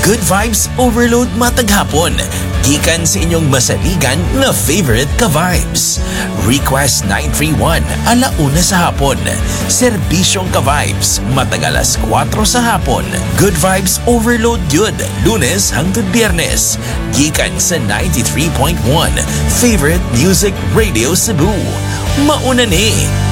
Good Vibes Overload matag hapon. Gikan sa inyong masaligan na favorite ka-vibes. Request 931 alauna sa hapon. Serbisyong ka-vibes matag alas 4 sa hapon. Good Vibes Overload yun. Lunes hangtod Biyernes. Gikan sa 93.1 Favorite Music Radio Cebu. Mauna ni